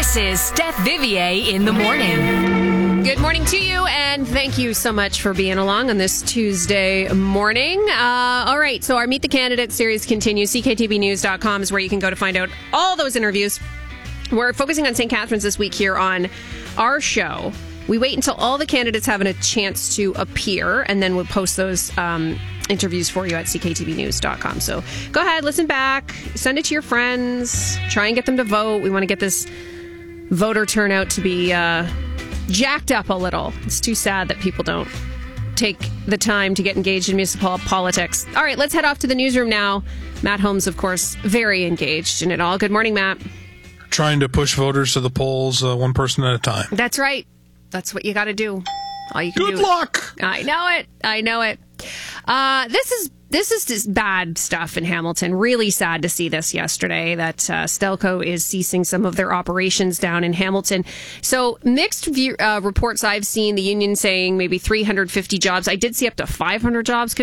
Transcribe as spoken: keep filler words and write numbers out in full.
This is Steph Vivier in the morning. Good morning to you, and thank you so much for being along on this Tuesday morning. Uh, all right, so our Meet the Candidates series continues. C K T B news dot com is where you can go to find out all those interviews. We're focusing on Saint Catharines this week here on our show. We wait until all the candidates have a chance to appear, and then we'll post those um, interviews for you at C K T B news dot com. So go ahead, listen back, send it to your friends, try and get them to vote. We want to get this voter turnout to be uh, jacked up a little. It's too sad that people don't take the time to get engaged in municipal politics. All right, let's head off to the newsroom now. Matt Holmes, of course, very engaged in it all. Good morning, Matt. Trying to push voters to the polls uh, one person at a time. That's right. That's what you got to do. All you can Good do. luck. I know it. I know it. Uh, this is this is just bad stuff in Hamilton. Really sad to see this yesterday, that uh, Stelco is ceasing some of their operations down in Hamilton. So mixed view, uh, reports I've seen, the union saying maybe three hundred fifty jobs. I did see up to five hundred jobs could